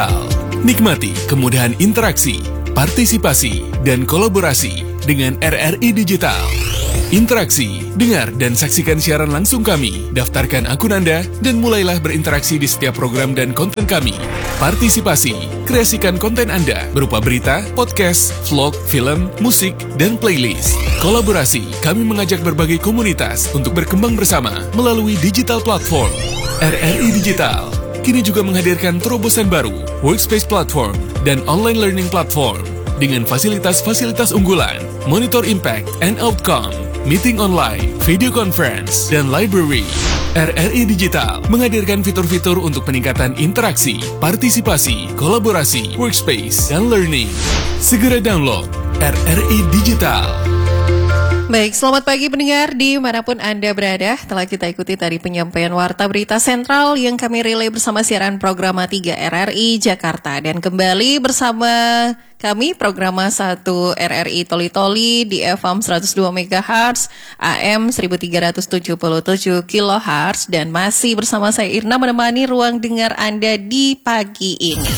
Digital. Nikmati kemudahan interaksi, partisipasi, dan kolaborasi dengan RRI Digital. Interaksi, dengar dan saksikan siaran langsung kami, daftarkan akun Anda, dan mulailah berinteraksi di setiap program dan konten kami. Partisipasi, kreasikan konten Anda berupa berita, podcast, vlog, film, musik, dan playlist. Kolaborasi, kami mengajak berbagai komunitas untuk berkembang bersama melalui digital platform. RRI Digital kini juga menghadirkan terobosan baru, workspace platform, dan online learning platform dengan fasilitas-fasilitas unggulan, monitor impact and outcome, meeting online, video conference, dan library. RRI Digital menghadirkan fitur-fitur untuk peningkatan interaksi, partisipasi, kolaborasi, workspace, dan learning. Segera download RRI Digital. Baik, selamat pagi pendengar dimanapun Anda berada. Telah kita ikuti tadi penyampaian Warta Berita Sentral yang kami relay bersama siaran Programa 3 RRI Jakarta. Dan kembali bersama kami Programa 1 RRI Toli-Toli di FM 102 MHz, AM 1377 kHz. Dan masih bersama saya Irna menemani ruang dengar Anda di pagi ini.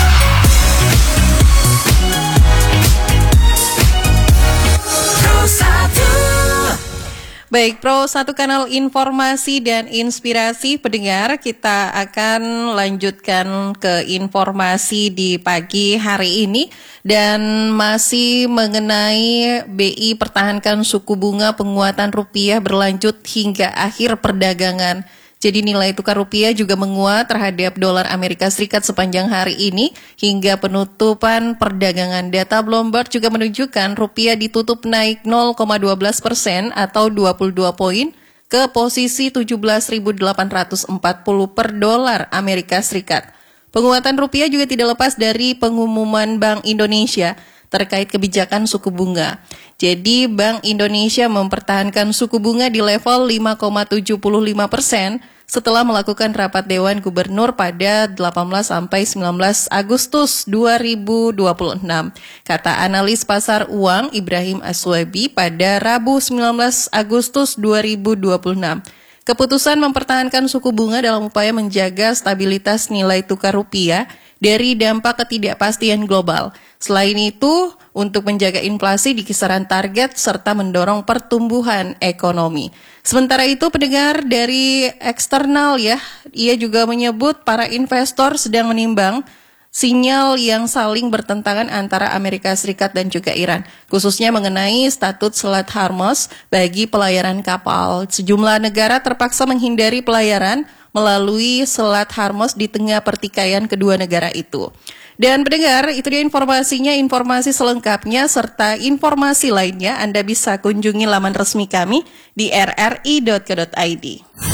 Baik, Pro 1 kanal informasi dan inspirasi pendengar, kita akan lanjutkan ke informasi di pagi hari ini dan masih mengenai BI pertahankan suku bunga penguatan rupiah berlanjut hingga akhir perdagangan. Jadi nilai tukar rupiah juga menguat terhadap dolar Amerika Serikat sepanjang hari ini hingga penutupan perdagangan. Data Bloomberg juga menunjukkan rupiah ditutup naik 0,12% atau 22 poin ke posisi 17.840 per dolar Amerika Serikat. Penguatan rupiah juga tidak lepas dari pengumuman Bank Indonesia terkait kebijakan suku bunga. Jadi Bank Indonesia mempertahankan suku bunga di level 5,75% setelah melakukan rapat Dewan Gubernur pada 18 sampai 19 Agustus 2026. Kata analis pasar uang Ibrahim Aswabi pada Rabu 19 Agustus 2026. Keputusan mempertahankan suku bunga dalam upaya menjaga stabilitas nilai tukar rupiah dari dampak ketidakpastian global. Selain itu, untuk menjaga inflasi di kisaran target serta mendorong pertumbuhan ekonomi. Sementara itu, pendengar dari eksternal ia juga menyebut para investor sedang menimbang sinyal yang saling bertentangan antara Amerika Serikat dan juga Iran, khususnya mengenai statut Selat Hormuz bagi pelayaran kapal. Sejumlah negara terpaksa menghindari pelayaran melalui Selat Hormuz di tengah pertikaian kedua negara itu. Dan pendengar, itu dia informasinya, informasi selengkapnya serta informasi lainnya Anda bisa kunjungi laman resmi kami di rri.co.id.